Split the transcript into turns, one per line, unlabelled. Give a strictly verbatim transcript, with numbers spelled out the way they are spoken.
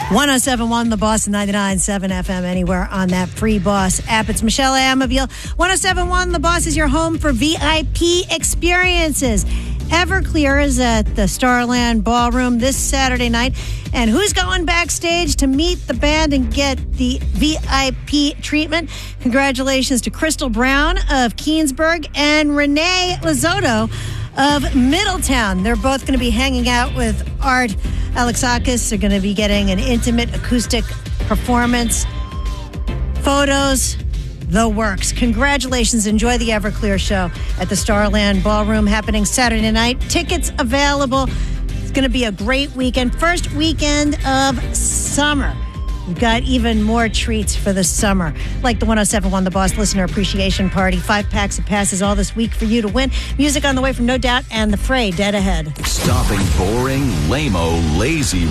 one oh seven point one The Boss, ninety-nine point seven F M, anywhere on that free Boss app. It's Michelle Amabile. one oh seven point one The Boss is your home for V I P experiences. Everclear is at the Starland Ballroom this Saturday night. And who's going backstage to meet the band and get the V I P treatment? Congratulations to Crystal Brown of Keensburg and Renee Lizotto of Middletown. They're both going to be hanging out with Art Alexakis. They're going to be getting an intimate acoustic performance, photos, the works. Congratulations. Enjoy the Everclear show at the Starland Ballroom happening Saturday night. Tickets available. It's going to be a great weekend. First weekend of summer. We've got even more treats for the summer, like the one oh seven point one The Boss Listener Appreciation Party. Five packs of passes all this week for you to win. Music on the way from No Doubt and The Fray, dead ahead.
Stopping boring, lame-o, lazy